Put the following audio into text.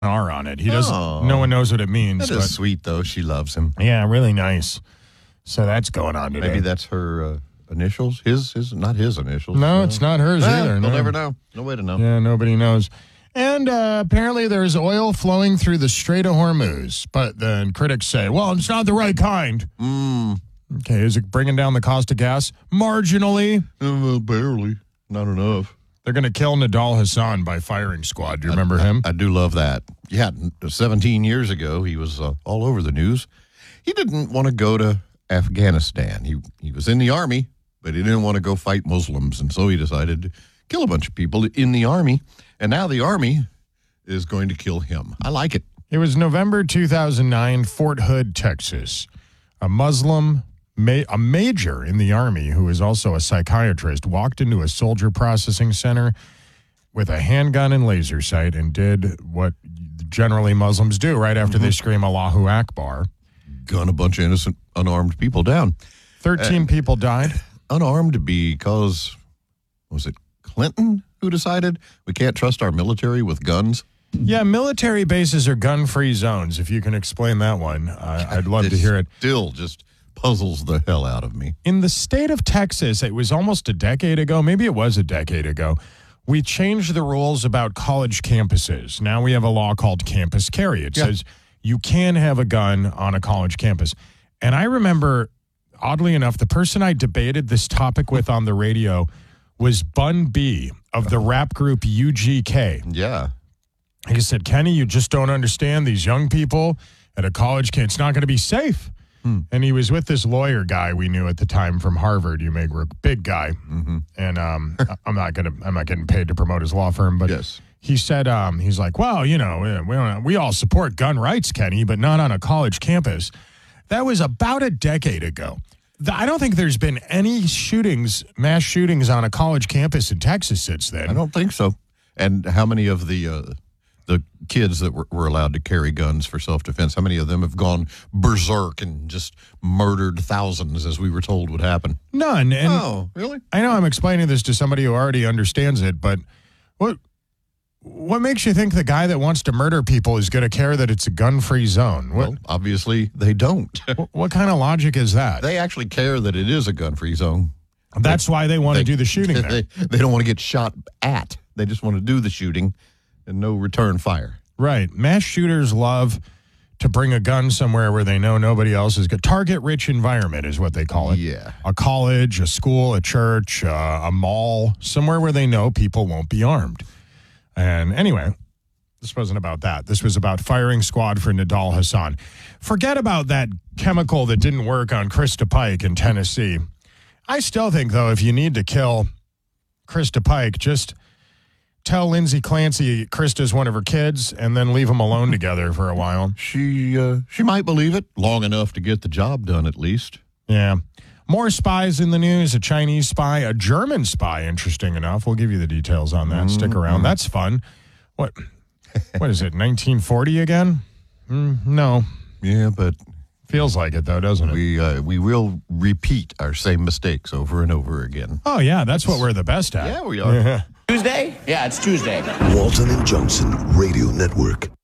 R on it. He doesn't. Oh. No one knows what it means. That is sweet, though. She loves him. Yeah, really nice. So that's going on today. Maybe that's her initials. His, not his initials. No, it's not hers either. We'll No. never know. No way to know. Yeah, nobody knows. And apparently there's oil flowing through the Strait of Hormuz. But then critics say, well, it's not the right kind. Okay, is it bringing down the cost of gas? Marginally. Barely. Not enough. They're going to kill Nidal Hassan by firing squad. Do you remember him? I do love that. Yeah, 17 years ago, he was all over the news. He didn't want to go to Afghanistan. He was in the army, but he didn't want to go fight Muslims, and so he decided to kill a bunch of people in the army, and now the army is going to kill him. I like it. It was November 2009, Fort Hood, Texas. A Muslim, a major in the Army, who is also a psychiatrist, walked into a soldier processing center with a handgun and laser sight and did what generally Muslims do right after they scream Allahu Akbar. Gun a bunch of innocent, unarmed people down. 13 people died. Unarmed because, was it Clinton who decided we can't trust our military with guns? Yeah, military bases are gun-free zones. If you can explain that one, I'd love to hear it. Still just puzzles the hell out of me. In the state of Texas, it was almost a decade ago, maybe it was a decade ago, we changed the rules about college campuses. Now we have a law called campus carry. It says you can have a gun on a college campus. And I remember, oddly enough, the person I debated this topic with on the radio was Bun B of the rap group UGK. Yeah. He said, Kenny, you just don't understand these young people at a college campus. It's not going to be safe. And he was with this lawyer guy we knew at the time from Harvard. You may big guy. And I'm not getting paid to promote his law firm, but he said, he's like, well, you know, we all support gun rights, Kenny, but not on a college campus. That was about a decade ago. I don't think there's been any mass shootings on a college campus in Texas since then. I don't think so. And how many of the kids that were allowed to carry guns for self-defense, how many of them have gone berserk and just murdered thousands, as we were told would happen? None. And oh, really? I know I'm explaining this to somebody who already understands it, but what makes you think the guy that wants to murder people is going to care that it's a gun-free zone? Well, obviously they don't. What kind of logic is that? They actually care that it is a gun-free zone. That's why they want to do the shooting there. They don't want to get shot at. They just want to do the shooting and no return fire. Right. Mass shooters love to bring a gun somewhere where they know nobody else is good. Target-rich environment is what they call it. Yeah. A college, a school, a church, a mall, somewhere where they know people won't be armed. And anyway, this wasn't about that. This was about firing squad for Nidal Hassan. Forget about that chemical that didn't work on Krista Pike in Tennessee. I still think, though, if you need to kill Krista Pike, just tell Lindsay Clancy Krista's one of her kids and then leave them alone together for a while. She might believe it long enough to get the job done, at least. Yeah. More spies in the news, a Chinese spy, a German spy, interesting enough. We'll give you the details on that. Stick around. That's fun. What is it, 1940 again? No. Yeah, but feels like it, though, doesn't it? We will repeat our same mistakes over and over again. Oh, yeah, that's what we're the best at. Yeah, we are. Tuesday? Yeah, it's Tuesday. Walton and Johnson Radio Network.